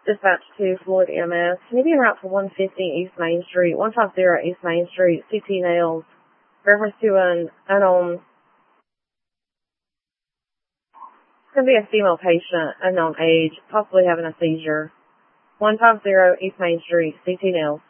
Dispatch to Floyd EMS. Can you be en route to 150 East Main Street, 150 East Main Street, CT Nails, reference to an unknown, it's going to be a female patient, unknown age, possibly having a seizure. 150 East Main Street, CT Nails.